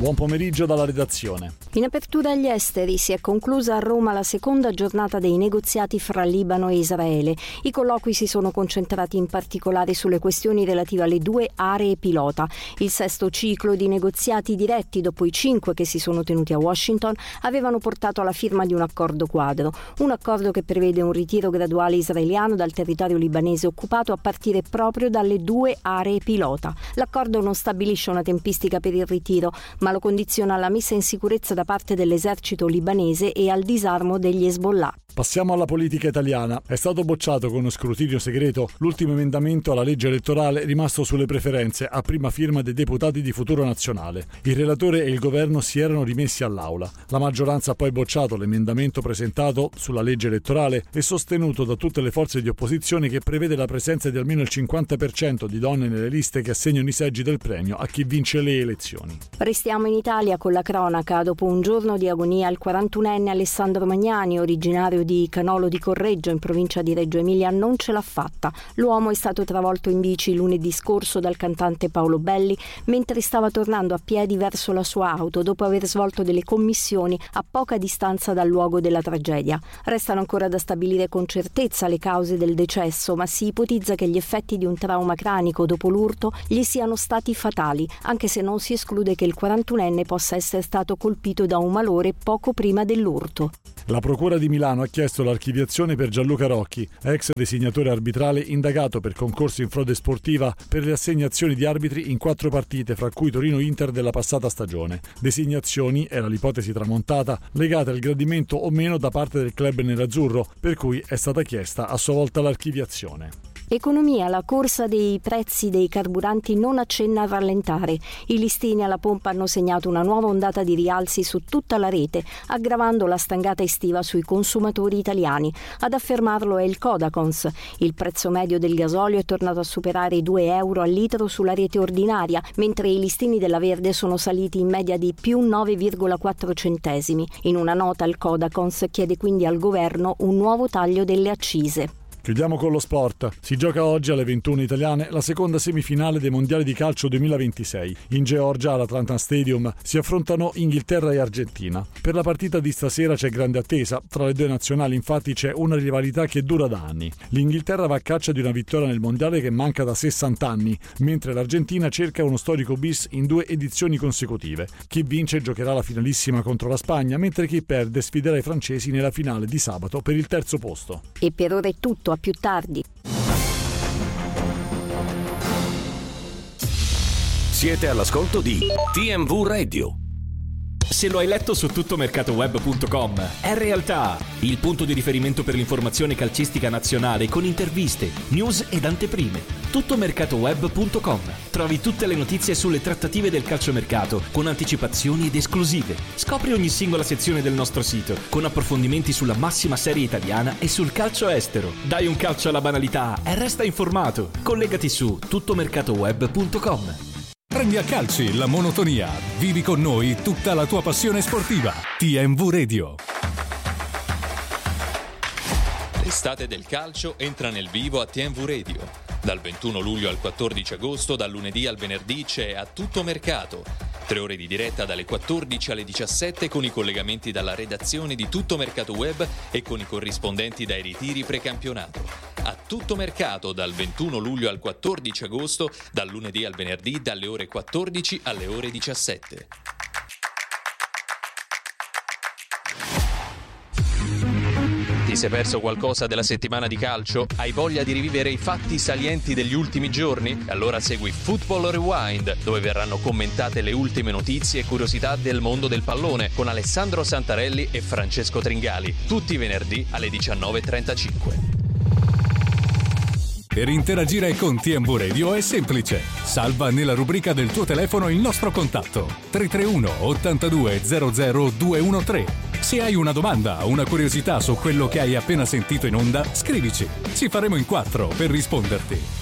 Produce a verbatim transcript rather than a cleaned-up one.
Buon pomeriggio dalla redazione. In apertura agli esteri si è conclusa a Roma la seconda giornata dei negoziati fra Libano e Israele. I colloqui si sono concentrati in particolare sulle questioni relative alle due aree pilota. Il sesto ciclo di negoziati diretti, dopo i cinque che si sono tenuti a Washington, avevano portato alla firma di un accordo quadro. Un accordo che prevede un ritiro graduale israeliano dal territorio libanese occupato a partire proprio dalle due aree pilota. L'accordo non stabilisce una tempistica per il ritiro, ma lo condiziona alla messa in sicurezza da parte dell'esercito libanese e al disarmo degli Hezbollah. Passiamo alla politica italiana. È stato bocciato con uno scrutinio segreto l'ultimo emendamento alla legge elettorale rimasto sulle preferenze a prima firma dei deputati di Futuro Nazionale. Il relatore e il governo si erano rimessi all'aula. La maggioranza ha poi bocciato l'emendamento presentato sulla legge elettorale e sostenuto da tutte le forze di opposizione che prevede la presenza di almeno il cinquanta per cento di donne nelle liste che assegnano i seggi del premio a chi vince le elezioni. Restiamo in Italia con la cronaca. Dopo un giorno di agonia, il quarantunenne Alessandro Magnani, originario di Canolo di Correggio in provincia di Reggio Emilia, non ce l'ha fatta. L'uomo è stato travolto in bici lunedì scorso dal cantante Paolo Belli mentre stava tornando a piedi verso la sua auto dopo aver svolto delle commissioni a poca distanza dal luogo della tragedia. Restano ancora da stabilire con certezza le cause del decesso, ma si ipotizza che gli effetti di un trauma cranico dopo l'urto gli siano stati fatali, anche se non si esclude che il quarantunenne possa essere stato colpito da un malore poco prima dell'urto. La Procura di Milano ha chiesto l'archiviazione per Gianluca Rocchi, ex designatore arbitrale indagato per concorso in frode sportiva per le assegnazioni di arbitri in quattro partite, fra cui Torino-Inter della passata stagione. Designazioni, era l'ipotesi tramontata, legate al gradimento o meno da parte del club nerazzurro, per cui è stata chiesta a sua volta l'archiviazione. Economia, la corsa dei prezzi dei carburanti non accenna a rallentare. I listini alla pompa hanno segnato una nuova ondata di rialzi su tutta la rete, aggravando la stangata estiva sui consumatori italiani. Ad affermarlo è il Codacons. Il prezzo medio del gasolio è tornato a superare i due euro al litro sulla rete ordinaria, mentre i listini della Verde sono saliti in media di più nove virgola quattro centesimi. In una nota il Codacons chiede quindi al governo un nuovo taglio delle accise. Chiudiamo con lo sport. Si gioca oggi alle ventuno italiane la seconda semifinale dei mondiali di calcio duemilaventisei. In Georgia, all'Atlanta Stadium, si affrontano Inghilterra e Argentina. Per la partita di stasera c'è grande attesa. Tra le due nazionali infatti c'è una rivalità che dura da anni. L'Inghilterra va a caccia di una vittoria nel mondiale che manca da sessanta anni, mentre l'Argentina cerca uno storico bis in due edizioni consecutive. Chi vince giocherà la finalissima contro la Spagna, mentre chi perde sfiderà i francesi nella finale di sabato per il terzo posto. E per ora è tutto. A più tardi. Siete all'ascolto di T M V Radio. Se lo hai letto su tuttomercatoweb punto com, è realtà, il punto di riferimento per l'informazione calcistica nazionale con interviste, news ed anteprime. tuttomercatoweb punto com. Trovi tutte le notizie sulle trattative del calciomercato con anticipazioni ed esclusive. Scopri ogni singola sezione del nostro sito con approfondimenti sulla massima serie italiana e sul calcio estero. Dai un calcio alla banalità e resta informato. Collegati su tuttomercatoweb punto com. Prendi a calci la monotonia. Vivi con noi tutta la tua passione sportiva. T M V Radio. L'estate del calcio entra nel vivo a T M V Radio. Dal ventuno luglio al quattordici agosto, dal lunedì al venerdì c'è A Tutto Mercato. Tre ore di diretta dalle quattordici alle diciassette con i collegamenti dalla redazione di Tutto Mercato Web e con i corrispondenti dai ritiri precampionato. A Tutto Mercato dal ventuno luglio al quattordici agosto, dal lunedì al venerdì dalle ore quattordici alle ore diciassette. Ti sei perso qualcosa della settimana di calcio? Hai voglia di rivivere i fatti salienti degli ultimi giorni? Allora segui Football Rewind, dove verranno commentate le ultime notizie e curiosità del mondo del pallone con Alessandro Santarelli e Francesco Tringali, tutti i venerdì alle diciannove e trentacinque. Per interagire con T M V Radio è semplice. Salva nella rubrica del tuo telefono il nostro contatto tre tre uno ottantadue zero zero due uno tre. Se hai una domanda o una curiosità su quello che hai appena sentito in onda, scrivici. Ci faremo in quattro per risponderti.